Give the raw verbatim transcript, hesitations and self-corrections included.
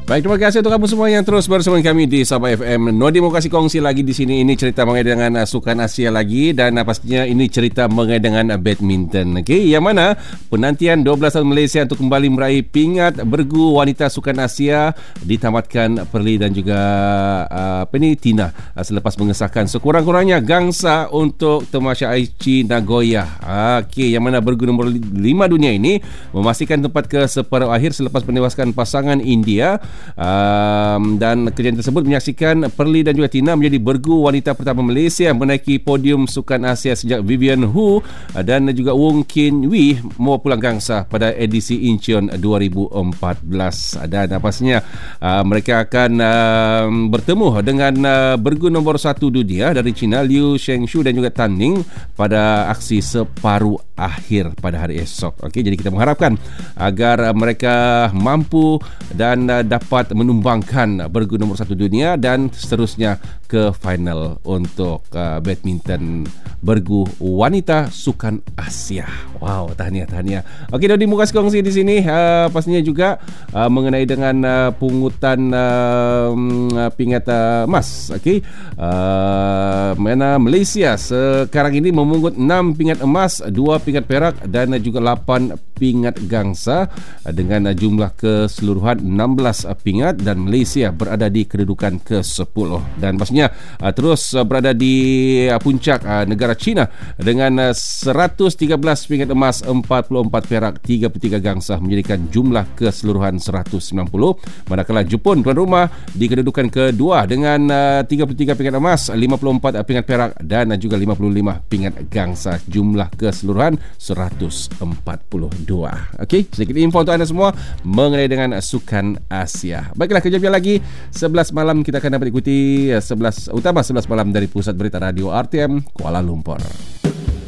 Baik, terima kasih untuk kamu semua yang terus bersama kami di Sabah F M. Nodi mau kasih kongsi lagi di sini. Ini cerita mengenai dengan uh, Sukan Asia lagi, dan uh, pastinya ini cerita mengenai dengan uh, badminton. Okey, yang mana penantian dua belas tahun Malaysia untuk kembali meraih pingat bergu wanita Sukan Asia ditamatkan Perli dan juga uh, apa ni Tina uh, selepas mengesahkan sekurang-kurangnya gangsa untuk Tamasha Aichi Nagoya. Okey, yang mana bergu nombor lima dunia ini memastikan tempat ke separuh akhir selepas menewaskan pasangan India. Um, dan kejadian tersebut menyaksikan Perli dan juga Tina menjadi bergu wanita pertama Malaysia menaiki podium Sukan Asia sejak Vivian Hu dan juga Wong Kin Wee mau pulang gangsa pada edisi Incheon dua ribu empat belas. Dan pastinya uh, mereka akan uh, bertemu dengan uh, bergu nombor satu dunia dari China Liu Shengshu dan juga Tan Ning pada aksi separuh akhir pada hari esok. Okey, jadi kita mengharapkan agar uh, mereka mampu dan uh, dapat menumbangkan bergu nombor satu dunia dan seterusnya ke final untuk uh, badminton bergu wanita Sukan Asia. Wow, tahniah, tahniah. Okey, Dodi Mukas kongsi di sini uh, pastinya juga uh, mengenai dengan uh, pungutan uh, pingat uh, emas. Okey, uh, mana Malaysia sekarang ini memungut enam pingat emas, dua pingat perak dan juga lapan pingat gangsa dengan uh, jumlah keseluruhan enam belas pingat, dan Malaysia berada di kedudukan ke sepuluh dan pastinya uh, terus uh, berada di uh, puncak uh, negara China dengan uh, seratus tiga belas pingat emas, empat puluh empat perak, tiga puluh tiga gangsa menjadikan jumlah keseluruhan seratus sembilan puluh. Manakala Jepun tuan rumah di kedudukan kedua dengan uh, tiga puluh tiga pingat emas, lima puluh empat pingat perak dan uh, juga lima puluh lima pingat gangsa, jumlah keseluruhan seratus empat puluh dua. Okey, sedikit info untuk anda semua mengenai dengan Sukan Asia. Baiklah, kejap lagi sebelas malam kita akan dapat ikuti sebelas utama sebelas malam dari Pusat Berita Radio R T M Kuala Lumpur.